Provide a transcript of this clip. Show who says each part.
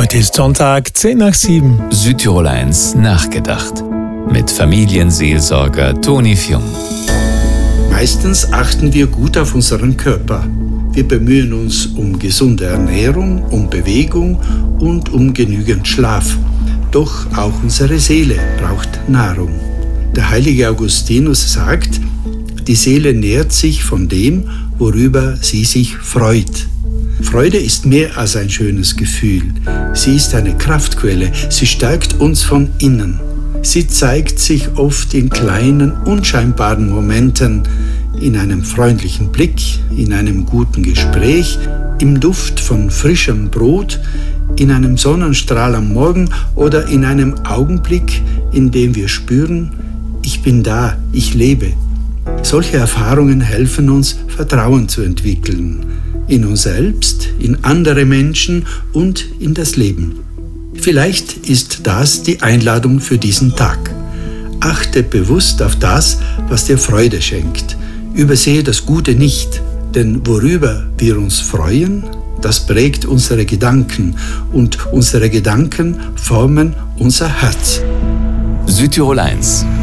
Speaker 1: Heute ist Sonntag, 6:10.
Speaker 2: Südtirol 1 nachgedacht. Mit Familienseelsorger Toni Fjung.
Speaker 3: Meistens achten wir gut auf unseren Körper. Wir bemühen uns um gesunde Ernährung, um Bewegung und um genügend Schlaf. Doch auch unsere Seele braucht Nahrung. Der heilige Augustinus sagt, die Seele nährt sich von dem, worüber sie sich freut. Freude ist mehr als ein schönes Gefühl. Sie ist eine Kraftquelle. Sie stärkt uns von innen. Sie zeigt sich oft in kleinen, unscheinbaren Momenten, in einem freundlichen Blick, in einem guten Gespräch, im Duft von frischem Brot, in einem Sonnenstrahl am Morgen oder in einem Augenblick, in dem wir spüren, ich bin da, ich lebe. Solche Erfahrungen helfen uns, Vertrauen zu entwickeln. In uns selbst, in andere Menschen und in das Leben. Vielleicht ist das die Einladung für diesen Tag. Achte bewusst auf das, was dir Freude schenkt. Übersehe das Gute nicht, denn worüber wir uns freuen, das prägt unsere Gedanken und unsere Gedanken formen unser Herz.
Speaker 2: Südtirol 1